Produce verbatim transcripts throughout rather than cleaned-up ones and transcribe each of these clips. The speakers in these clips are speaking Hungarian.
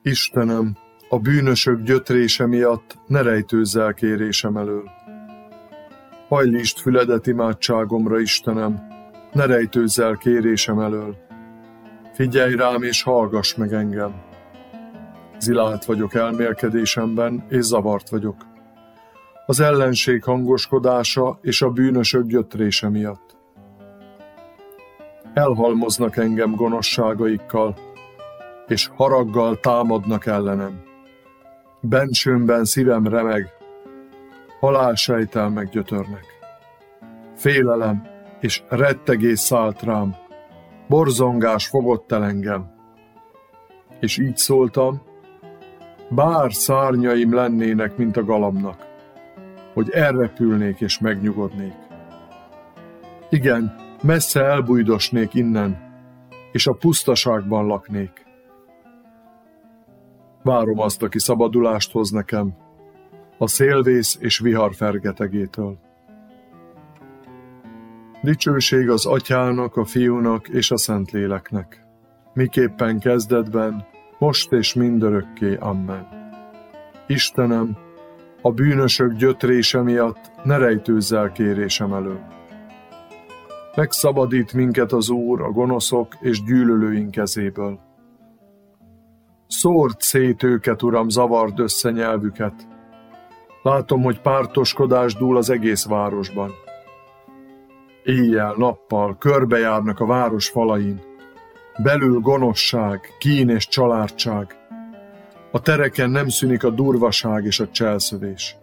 Istenem, a bűnösök gyötrése miatt ne rejtőzz el kérésem elől. Hajlítsd füledet imádságomra, Istenem, ne rejtőzz el kérésem elől. Figyelj rám és hallgass meg engem. Zilált vagyok elmélkedésemben, és zavart vagyok. Az ellenség hangoskodása és a bűnösök gyötrése miatt. Elhalmoznak engem gonoszságaikkal, és haraggal támadnak ellenem. Bensőmben szívem remeg, halálsejtelmek gyötörnek. Félelem és rettegés szállt rám, borzongás fogott el engem. És így szóltam, bár szárnyaim lennének, mint a galamnak, hogy elrepülnék és megnyugodnék. Igen, messze elbújdosnék innen, és a pusztaságban laknék. Várom azt, aki szabadulást hoz nekem, a szélvész és vihar fergetegétől. Dicsőség az Atyának, a Fiúnak és a Szentléleknek, miképpen kezdetben, most és mindörökké. Amen. Istenem, a bűnösök gyötrése miatt ne rejtőzz el kérésem elől. Megszabadít minket az Úr a gonoszok és gyűlölőink kezéből. Szórd szét őket, Uram, zavard össze nyelvüket. Látom, hogy pártoskodás dúl az egész városban. Éjjel-nappal körbejárnak a város falain. Belül gonoszság, kín és családság. A tereken nem szűnik a durvaság és a cselszövés.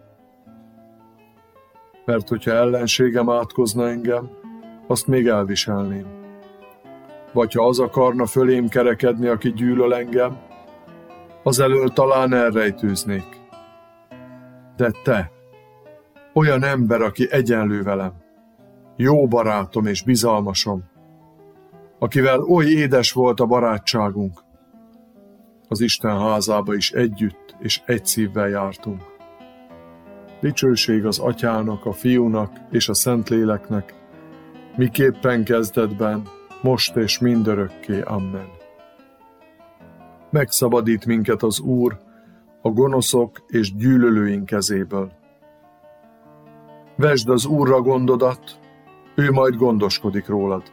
Mert hogyha ellenségem átkozna engem, azt még elviselném. Vagy ha az akarna fölém kerekedni, aki gyűlöl engem, azelől talán elrejtőznék. De te, olyan ember, aki egyenlő velem, jó barátom és bizalmasom, akivel oly édes volt a barátságunk, az Isten házába is együtt és egy szívvel jártunk. Dicsőség az Atyának, a Fiúnak és a Szentléleknek, miképpen kezdetben, most és mindörökké. Amen. Megszabadít minket az Úr a gonoszok és gyűlölőink kezéből. Vesd az Úrra gondodat, ő majd gondoskodik rólad.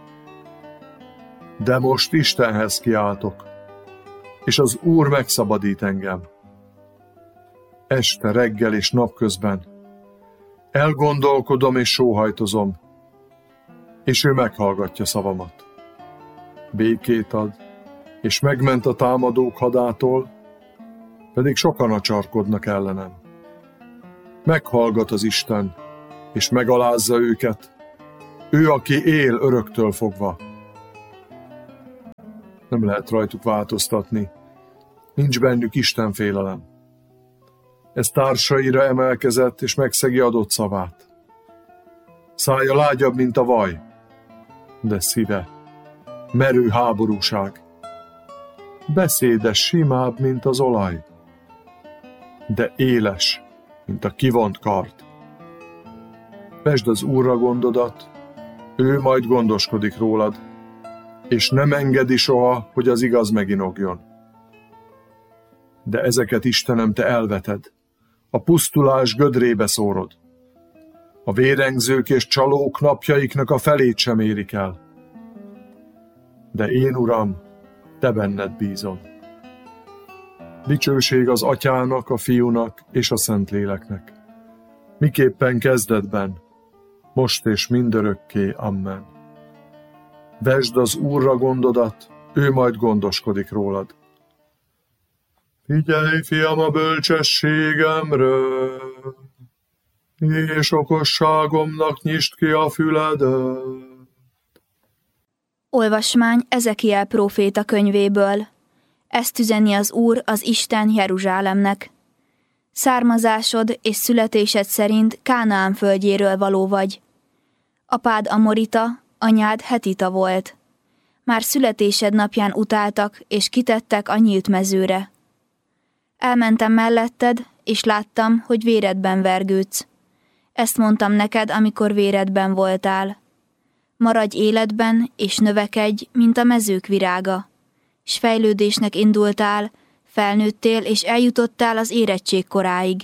De most Istenhez kiáltok, és az Úr megszabadít engem. Este, reggel és napközben elgondolkodom és sóhajtozom, és ő meghallgatja szavamat. Békét ad, és megment a támadók hadától, pedig sokan acsarkodnak ellenem. Meghallgat az Isten, és megalázza őket, ő, aki él öröktől fogva. Nem lehet rajtuk változtatni, nincs bennük Isten félelem. Ez társaira emelkezett, és megszegi adott szavát. Szája lágyabb, mint a vaj, de szíve merő háborúság. Beszéde simább, mint az olaj, de éles, mint a kivont kard. Vesd az Úrra gondodat, ő majd gondoskodik rólad, és nem engedi soha, hogy az igaz meginogjon. De ezeket, Istenem, te elveted, a pusztulás gödrébe szórod. A vérengzők és csalók napjaiknak a felét sem érik el. De én, Uram, te benned bízom. Dicsőség az Atyának, a Fiúnak és a Szentléleknek, miképpen kezdetben, most és mindörökké. Amen. Vesd az Úrra gondodat, ő majd gondoskodik rólad. Figyelj, fiam, a bölcsességemre, és okosságomnak nyisd ki a füledet. Olvasmány Ezekiel próféta könyvéből. Ezt üzeni az Úr, az Isten Jeruzsálemnek. Származásod és születésed szerint Kánaán földjéről való vagy. Apád amorita, anyád hetita volt. Már születésed napján utáltak, és kitettek a nyílt mezőre. Elmentem melletted, és láttam, hogy véredben vergődsz. Ezt mondtam neked, amikor véredben voltál. Maradj életben, és növekedj, mint a mezők virága. S fejlődésnek indultál, Felnőttél, és eljutottál az érettség koráig.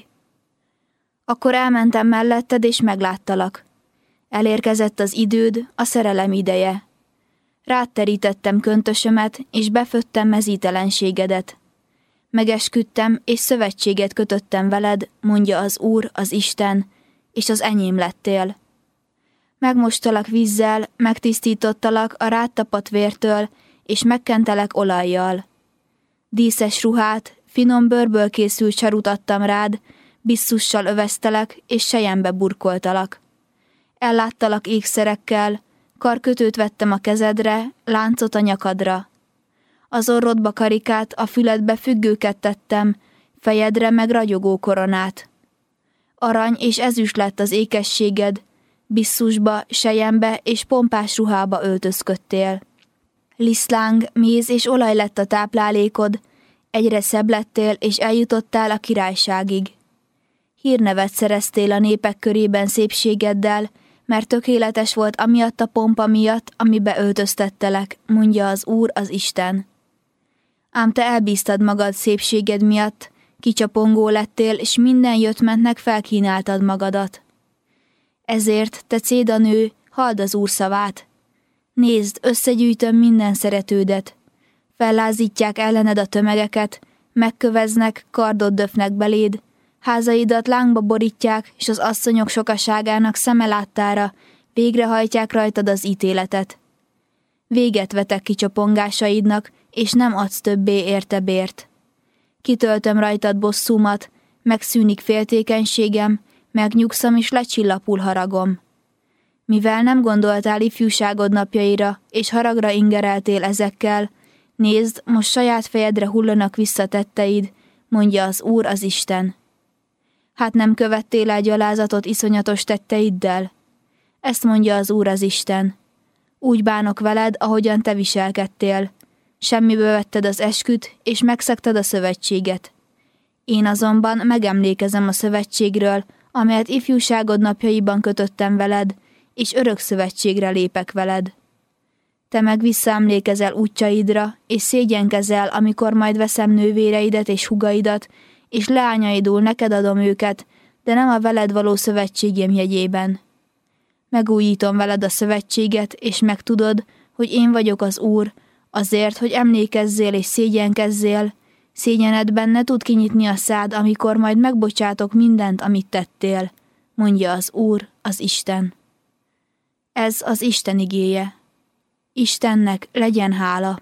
Akkor elmentem melletted, és megláttalak. Elérkezett az időd, a szerelem ideje. Rád terítettem köntösömet, és beföttem mezítelenségedet. Megesküdtem, és szövetséget kötöttem veled, mondja az Úr, az Isten, és az enyém lettél. Megmostalak vízzel, megtisztítottalak a rád tapadt vértől, és megkentelek olajjal. Díszes ruhát, finom bőrből készült sarut adtam rád, bisszussal öveztelek, és selyembe burkoltalak. Elláttalak ékszerekkel, karkötőt vettem a kezedre, láncot a nyakadra. Az orrodba karikát, a füledbe függőket tettem, fejedre meg ragyogó koronát. Arany és ezüst lett az ékességed, bisszusba, selyembe és pompás ruhába öltözködtél. Liszláng, méz és olaj lett a táplálékod, egyre szebb lettél, és eljutottál a királyságig. Hírnevet szereztél a népek körében szépségeddel, mert tökéletes volt amiatt a pompa miatt, amibe öltöztettelek, mondja az Úr, az Isten. Ám te elbíztad magad szépséged miatt, kicsapongó lettél, és minden jöttmentnek felkínáltad magadat. Ezért, te cédanő, halld az Úr szavát. Nézd, összegyűjtöm minden szeretődet. Fellázítják ellened a tömegeket, megköveznek, kardot döfnek beléd, házaidat lángba borítják, és az asszonyok sokaságának szeme láttára végrehajtják rajtad az ítéletet. Véget vetek kicsapongásaidnak, és nem adsz többé érte bért. Kitöltöm rajtad bosszúmat, megszűnik féltékenységem, megnyugszom és lecsillapul haragom. Mivel nem gondoltál ifjúságod napjaira, és haragra ingereltél ezekkel, nézd, most saját fejedre hullanak vissza tetteid, mondja az Úr, az Isten. Hát nem követtél el gyalázatot iszonyatos tetteiddel? Ezt mondja az Úr, az Isten. Úgy bánok veled, ahogyan te viselkedtél. Semmiből vetted az esküt, és megszegted a szövetséget. Én azonban megemlékezem a szövetségről, amelyet ifjúságod napjaiban kötöttem veled, és örök szövetségre lépek veled. Te meg visszaemlékezel útjaidra, és szégyenkezel, amikor majd veszem nővéreidet és hugaidat, és leányaidul neked adom őket, de nem a veled való szövetségem jegyében. Megújítom veled a szövetséget, és megtudod, hogy én vagyok az Úr, azért, hogy emlékezzél és szégyenkezzél, szégyenedben ne tud kinyitni a szád, amikor majd megbocsátok mindent, amit tettél, mondja az Úr, az Isten. Ez az Isten igéje. Istennek legyen hála.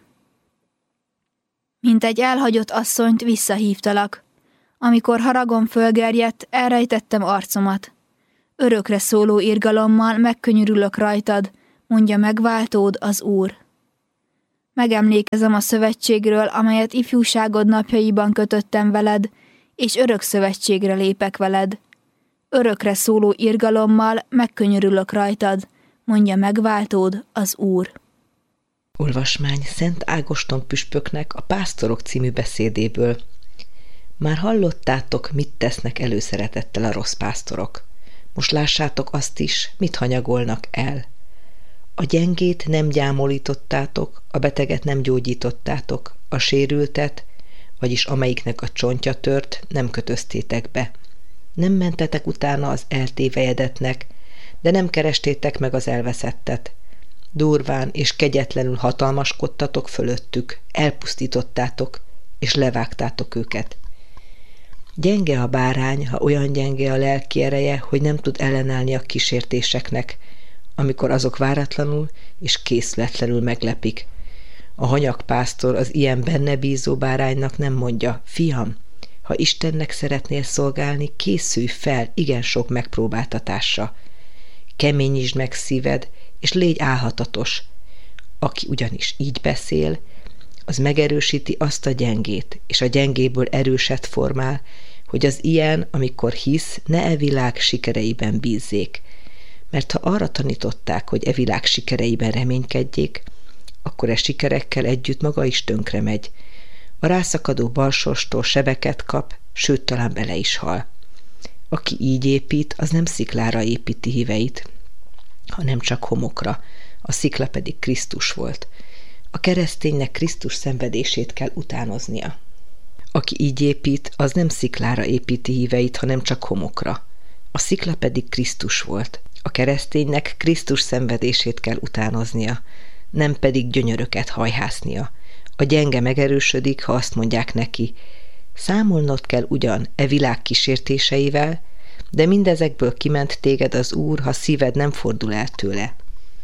Mint egy elhagyott asszonyt visszahívtalak. Amikor haragom fölgerjedt, elrejtettem arcomat. Örökre szóló irgalommal megkönyörülök rajtad, mondja megváltód, az Úr. Megemlékezem a szövetségről, amelyet ifjúságod napjaiban kötöttem veled, és örök szövetségre lépek veled. Örökre szóló irgalommal megkönyörülök rajtad, mondja megváltód, az Úr. Olvasmány Szent Ágoston püspöknek a Pásztorok című beszédéből. Már hallottátok, mit tesznek előszeretettel a rossz pásztorok. Most lássátok azt is, mit hanyagolnak el. A gyengét nem gyámolítottátok, a beteget nem gyógyítottátok, a sérültet, vagyis amelyiknek a csontja tört, nem kötöztétek be. Nem mentetek utána az eltévejedetnek, de nem kerestétek meg az elveszettet. Durván és kegyetlenül hatalmaskodtatok fölöttük, elpusztítottátok, és levágtátok őket. Gyenge a bárány, ha olyan gyenge a lelki ereje, hogy nem tud ellenállni a kísértéseknek, amikor azok váratlanul és készletlenül meglepik. A hanyagpásztor az ilyen benne bízó báránynak nem mondja: fiam, ha Istennek szeretnél szolgálni, készülj fel igen sok megpróbáltatásra. Keményítsd meg szíved, és légy álhatatos. Aki ugyanis így beszél, az megerősíti azt a gyengét, és a gyengéből erőset formál, hogy az ilyen, amikor hisz, ne e világ sikereiben bízzék. Mert ha arra tanították, hogy e világ sikereiben reménykedjék, akkor e sikerekkel együtt maga is tönkre megy. A rászakadó balsorstól sebeket kap, sőt, talán bele is hal. Aki így épít, az nem sziklára építi híveit, hanem csak homokra, a szikla pedig Krisztus volt. A kereszténynek Krisztus szenvedését kell utánoznia. Aki így épít, az nem sziklára építi híveit, hanem csak homokra. A szikla pedig Krisztus volt. A kereszténynek Krisztus szenvedését kell utánoznia, nem pedig gyönyöröket hajhásznia. A gyenge megerősödik, ha azt mondják neki, számolnod kell ugyan e világ kísértéseivel, de mindezekből kiment téged az Úr, ha szíved nem fordul el tőle.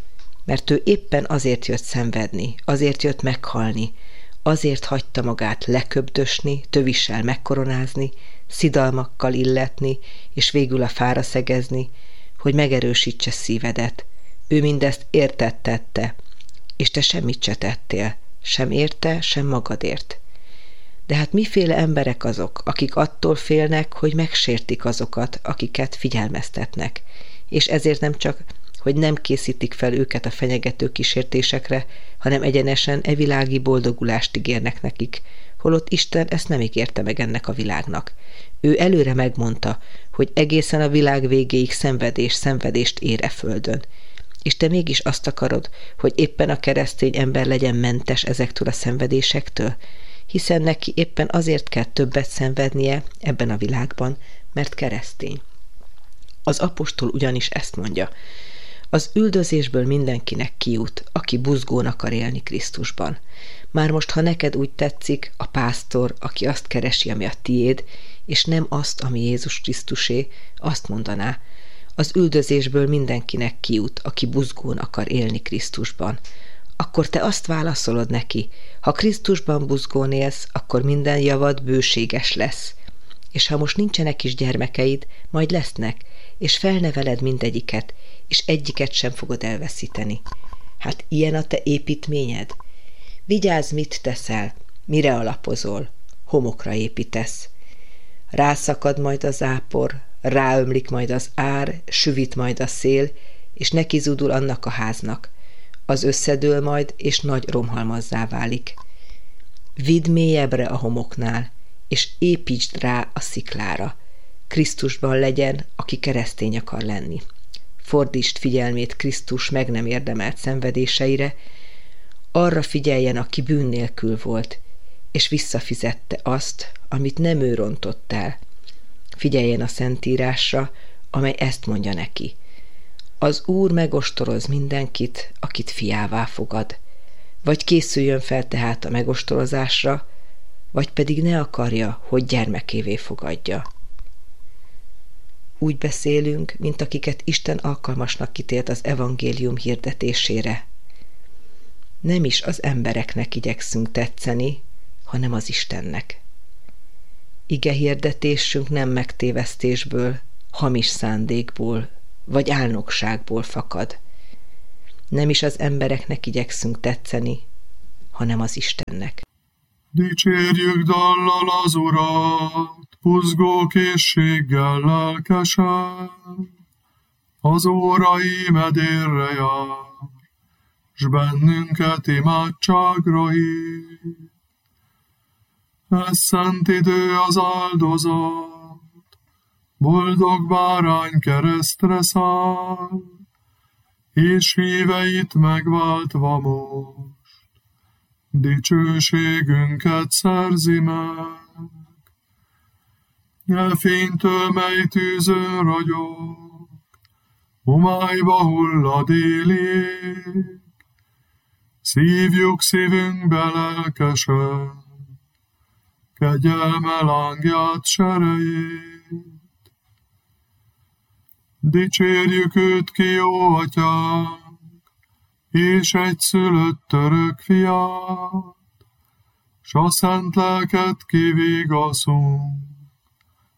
Mert ő éppen azért jött szenvedni, azért jött meghalni, azért hagyta magát leköbdösni, tövissel megkoronázni, szidalmakkal illetni, és végül a fára szegezni, hogy megerősítse szívedet. Ő mindezt érted tette, és te semmit se tettél, sem érte, sem magadért. De hát miféle emberek azok, akik attól félnek, hogy megsértik azokat, akiket figyelmeztetnek, és ezért nem csak, hogy nem készítik fel őket a fenyegető kísértésekre, hanem egyenesen e világi boldogulást ígérnek nekik, holott Isten ezt nem ígérte meg ennek a világnak. Ő előre megmondta, hogy egészen a világ végéig szenvedés, szenvedést ér e földön. És te mégis azt akarod, hogy éppen a keresztény ember legyen mentes ezektől a szenvedésektől, hiszen neki éppen azért kell többet szenvednie ebben a világban, mert keresztény. Az apostol ugyanis ezt mondja, az üldözésből mindenkinek kijut, aki buzgón akar élni Krisztusban. Már most, ha neked úgy tetszik, a pásztor, aki azt keresi, ami a tiéd, és nem azt, ami Jézus Krisztusé, azt mondaná, az üldözésből mindenkinek kijut, aki buzgón akar élni Krisztusban. Akkor te azt válaszolod neki, ha Krisztusban buzgón élsz, akkor minden javad bőséges lesz. És ha most nincsenek is gyermekeid, majd lesznek, és felneveled mindegyiket, és egyiket sem fogod elveszíteni. Hát ilyen a te építményed? Vigyázz, mit teszel, mire alapozol, homokra építesz. Rászakad majd a zápor, ráömlik majd az ár, süvít majd a szél, és neki zúdul annak a háznak. Az összedől majd, és nagy romhalmazzá válik. Vidd mélyebbre a homoknál, és építsd rá a sziklára. Krisztusban legyen, aki keresztény akar lenni. Fordítsd figyelmét Krisztus meg nem érdemelt szenvedéseire, arra figyeljen, aki bűn nélkül volt, és visszafizette azt, amit nem ő rontott el. Figyeljen a Szentírásra, amely ezt mondja neki. Az Úr megostoroz mindenkit, akit fiává fogad. Vagy készüljön fel tehát a megostorozásra, vagy pedig ne akarja, hogy gyermekévé fogadja. Úgy beszélünk, mint akiket Isten alkalmasnak kitélt az evangélium hirdetésére. Nem is az embereknek igyekszünk tetszeni, hanem az Istennek. Ige hirdetésünk nem megtévesztésből, hamis szándékból, vagy álnokságból fakad. Nem is az embereknek igyekszünk tetszeni, hanem az Istennek. Dicsérjük dallal az Urat, buzgó készséggel lelkesen, az órai medérre jár, s bennünket imádságra hív. Ez szent idő az áldozat, boldog bárány keresztre száll, és híveit megváltva most, dicsőségünket szerzi meg. Elfénytől, mely tűzön ragyog, homályba hullad élék, szívjuk szívünkbe lelkesen, kegyelme lángját serejét. Dicsérjük őt ki, jó atyánk, és egyszülött örök fiát, s a szent lelket kivigaszunk,